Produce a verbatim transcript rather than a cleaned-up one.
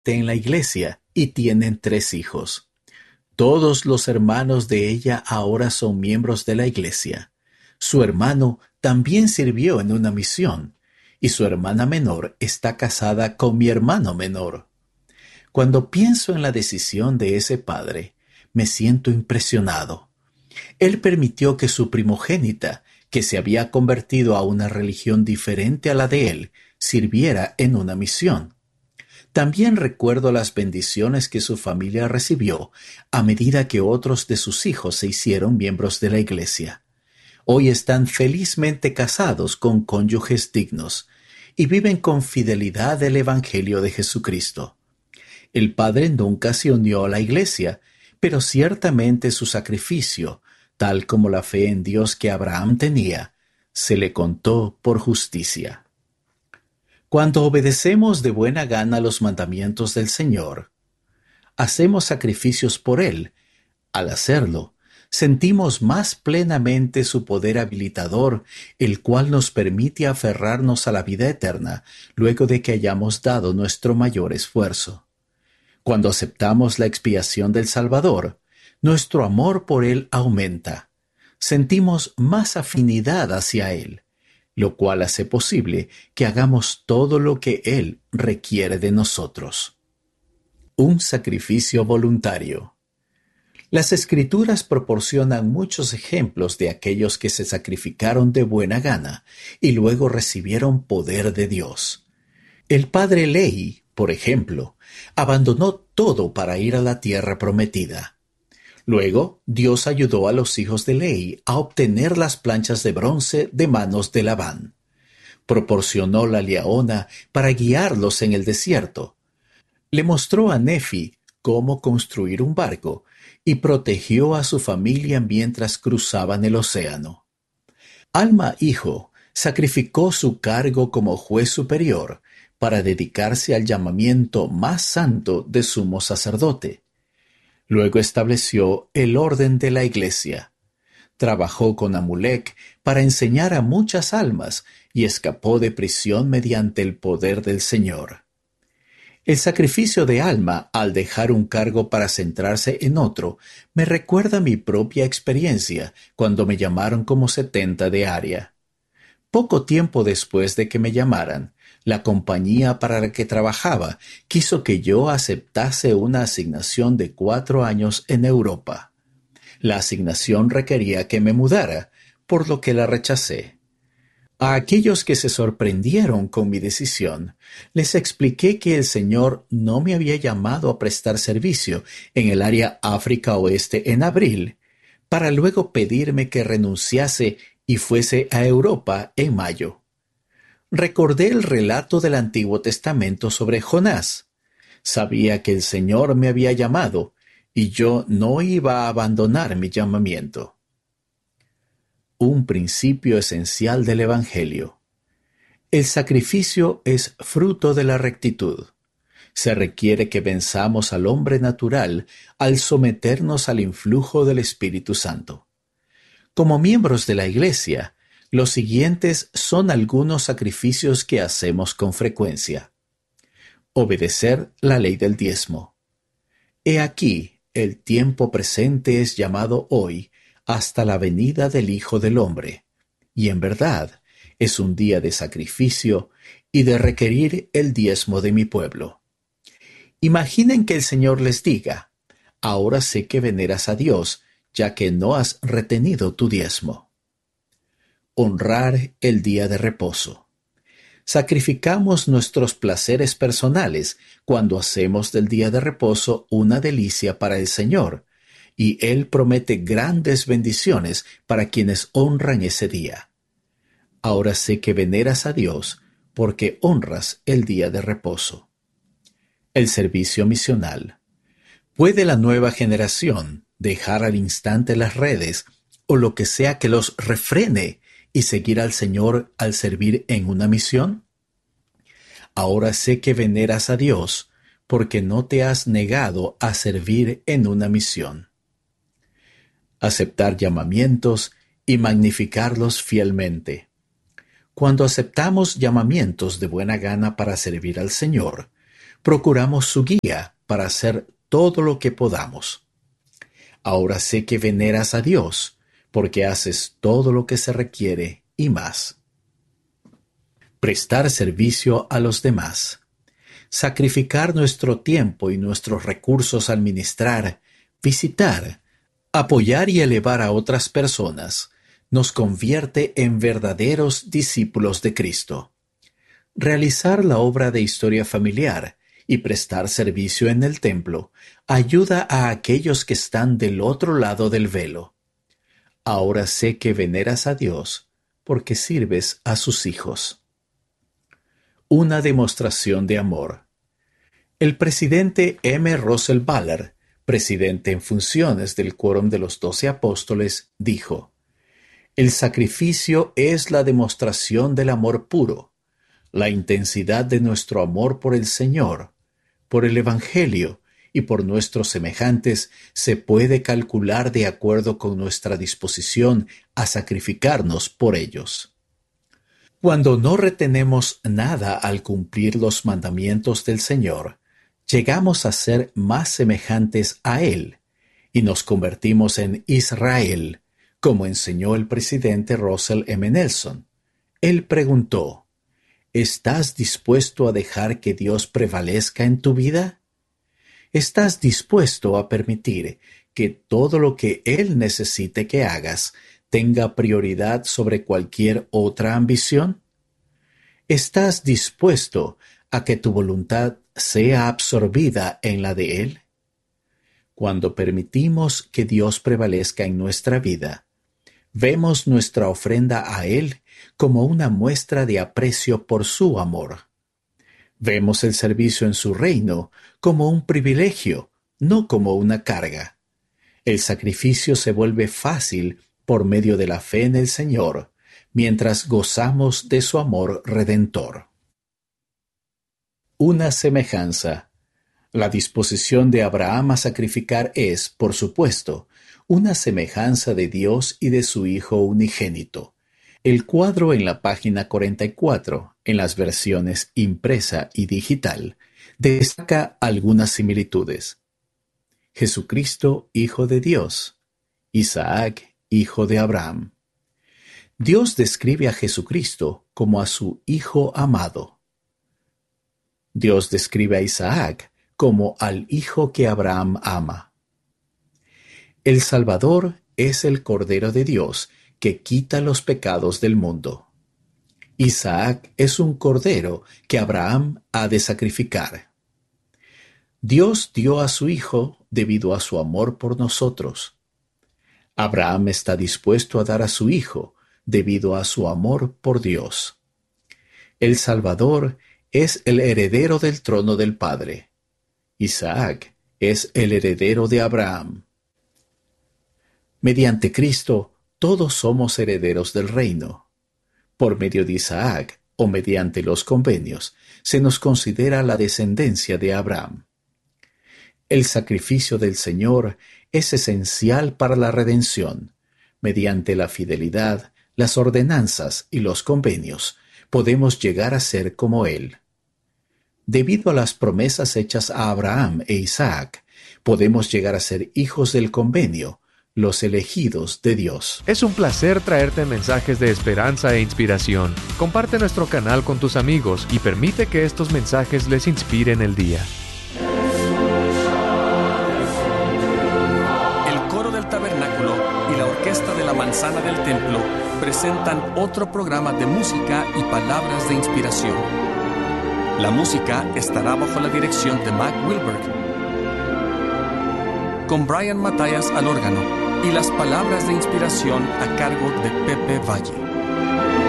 en la iglesia y tienen tres hijos. Todos los hermanos de ella ahora son miembros de la iglesia. Su hermano también sirvió en una misión, y su hermana menor está casada con mi hermano menor. Cuando pienso en la decisión de ese padre, me siento impresionado. Él permitió que su primogénita, que se había convertido a una religión diferente a la de él, sirviera en una misión. También recuerdo las bendiciones que su familia recibió a medida que otros de sus hijos se hicieron miembros de la iglesia. Hoy están felizmente casados con cónyuges dignos y viven con fidelidad el Evangelio de Jesucristo. El padre nunca se unió a la iglesia, pero ciertamente su sacrificio, tal como la fe en Dios que Abraham tenía, se le contó por justicia. Cuando obedecemos de buena gana los mandamientos del Señor, hacemos sacrificios por Él. Al hacerlo, sentimos más plenamente su poder habilitador, el cual nos permite aferrarnos a la vida eterna luego de que hayamos dado nuestro mayor esfuerzo. Cuando aceptamos la expiación del Salvador, nuestro amor por Él aumenta. Sentimos más afinidad hacia Él, lo cual hace posible que hagamos todo lo que Él requiere de nosotros. Un sacrificio voluntario. Las Escrituras proporcionan muchos ejemplos de aquellos que se sacrificaron de buena gana y luego recibieron poder de Dios. El padre Lehi, por ejemplo, abandonó todo para ir a la tierra prometida. Luego, Dios ayudó a los hijos de Lehi a obtener las planchas de bronce de manos de Labán. Proporcionó la liaona para guiarlos en el desierto. Le mostró a Nefi cómo construir un barco y protegió a su familia mientras cruzaban el océano. Alma hijo sacrificó su cargo como juez superior para dedicarse al llamamiento más santo de sumo sacerdote. Luego estableció el orden de la iglesia. Trabajó con Amulek para enseñar a muchas almas y escapó de prisión mediante el poder del Señor. El sacrificio de Alma al dejar un cargo para centrarse en otro me recuerda mi propia experiencia cuando me llamaron como setenta de área. Poco tiempo después de que me llamaran, la compañía para la que trabajaba quiso que yo aceptase una asignación de cuatro años en Europa. La asignación requería que me mudara, por lo que la rechacé. A aquellos que se sorprendieron con mi decisión, les expliqué que el Señor no me había llamado a prestar servicio en el área África Oeste en abril, para luego pedirme que renunciase y fuese a Europa en mayo. Recordé el relato del Antiguo Testamento sobre Jonás. Sabía que el Señor me había llamado y yo no iba a abandonar mi llamamiento. Un principio esencial del Evangelio. El sacrificio es fruto de la rectitud. Se requiere que venzamos al hombre natural al someternos al influjo del Espíritu Santo. Como miembros de la Iglesia, los siguientes son algunos sacrificios que hacemos con frecuencia. Obedecer la ley del diezmo. He aquí, el tiempo presente es llamado hoy hasta la venida del Hijo del Hombre, y en verdad es un día de sacrificio y de requerir el diezmo de mi pueblo. Imaginen que el Señor les diga, ahora sé que veneras a Dios, ya que no has retenido tu diezmo. Honrar el día de reposo. Sacrificamos nuestros placeres personales cuando hacemos del día de reposo una delicia para el Señor, y Él promete grandes bendiciones para quienes honran ese día. Ahora sé que veneras a Dios porque honras el día de reposo. El servicio misional. ¿Puede la nueva generación dejar al instante las redes o lo que sea que los refrene y seguir al Señor al servir en una misión? Ahora sé que veneras a Dios porque no te has negado a servir en una misión. Aceptar llamamientos y magnificarlos fielmente. Cuando aceptamos llamamientos de buena gana para servir al Señor, Procuramos su guía para hacer todo lo que podamos. Ahora sé que veneras a Dios, porque haces todo lo que se requiere y más. Prestar servicio a los demás. Sacrificar nuestro tiempo y nuestros recursos al ministrar, visitar, apoyar y elevar a otras personas nos convierte en verdaderos discípulos de Cristo. Realizar la obra de historia familiar y prestar servicio en el templo ayuda a aquellos que están del otro lado del velo. Ahora sé que veneras a Dios porque sirves a sus hijos. Una demostración de amor. El presidente M. Russell Ballard, presidente en funciones del Quórum de los Doce Apóstoles, dijo: «El sacrificio es la demostración del amor puro, la intensidad de nuestro amor por el Señor, por el Evangelio y por nuestros semejantes se puede calcular de acuerdo con nuestra disposición a sacrificarnos por ellos». Cuando no retenemos nada al cumplir los mandamientos del Señor, llegamos a ser más semejantes a Él y nos convertimos en Israel, como enseñó el presidente Russell M. Nelson. Él preguntó: ¿estás dispuesto a dejar que Dios prevalezca en tu vida? ¿Estás dispuesto a permitir que todo lo que Él necesite que hagas tenga prioridad sobre cualquier otra ambición? ¿Estás dispuesto a que tu voluntad sea absorbida en la de Él? Cuando permitimos que Dios prevalezca en nuestra vida, vemos nuestra ofrenda a Él como una muestra de aprecio por su amor. Vemos el servicio en su reino como un privilegio, no como una carga. El sacrificio se vuelve fácil por medio de la fe en el Señor, mientras gozamos de su amor redentor. Una semejanza. La disposición de Abraham a sacrificar es, por supuesto, una semejanza de Dios y de su Hijo unigénito. El cuadro en la página cuarenta y cuatro, en las versiones impresa y digital, destaca algunas similitudes. Jesucristo, Hijo de Dios. Isaac, hijo de Abraham. Dios describe a Jesucristo como a su Hijo amado. Dios describe a Isaac como al hijo que Abraham ama. El Salvador es el Cordero de Dios que quita los pecados del mundo. Isaac es un cordero que Abraham ha de sacrificar. Dios dio a su Hijo debido a su amor por nosotros. Abraham está dispuesto a dar a su Hijo debido a su amor por Dios. El Salvador es el heredero del trono del Padre. Isaac es el heredero de Abraham. Mediante Cristo, todos somos herederos del reino. Por medio de Isaac, o mediante los convenios, se nos considera la descendencia de Abraham. El sacrificio del Señor es esencial para la redención. Mediante la fidelidad, las ordenanzas y los convenios, podemos llegar a ser como Él. Debido a las promesas hechas a Abraham e Isaac, podemos llegar a ser hijos del convenio, los elegidos de Dios. Es un placer traerte mensajes de esperanza e inspiración. Comparte nuestro canal con tus amigos y permite que estos mensajes les inspiren el día. El coro del tabernáculo y la orquesta de la manzana del templo presentan otro programa de música y palabras de inspiración. La música estará bajo la dirección de Mac Wilberg, con Brian Matthias al órgano, y las palabras de inspiración a cargo de Pepe Valle.